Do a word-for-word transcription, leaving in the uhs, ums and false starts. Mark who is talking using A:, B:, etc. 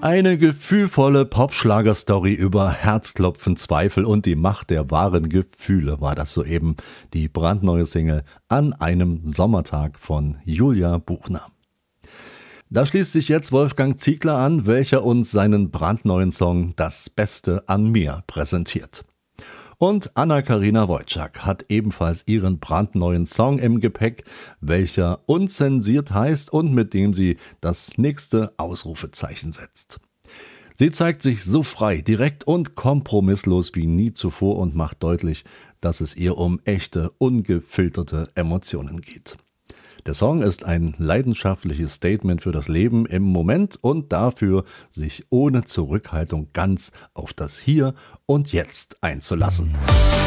A: Eine gefühlvolle Popschlager-Story über Herzklopfen, Zweifel und die Macht der wahren Gefühle war das soeben, die brandneue Single An einem Sommertag von Julia Buchner. Da schließt sich jetzt Wolfgang Ziegler an, welcher uns seinen brandneuen Song Das Beste an mir präsentiert. Und Anna-Karina Wojcik hat ebenfalls ihren brandneuen Song im Gepäck, welcher unzensiert heißt und mit dem sie das nächste Ausrufezeichen setzt. Sie zeigt sich so frei, direkt und kompromisslos wie nie zuvor und macht deutlich, dass es ihr um echte, ungefilterte Emotionen geht. Der Song ist ein leidenschaftliches Statement für das Leben im Moment und dafür, sich ohne Zurückhaltung ganz auf das Hier und Jetzt einzulassen.